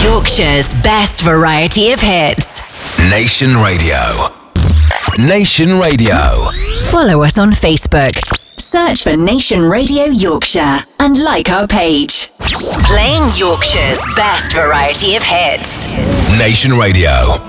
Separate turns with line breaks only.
Yorkshire's best variety of hits.
Nation Radio. Nation Radio.
Follow us on Facebook. Search for Nation Radio Yorkshire and like our page. Playing Yorkshire's best variety of hits.
Nation Radio.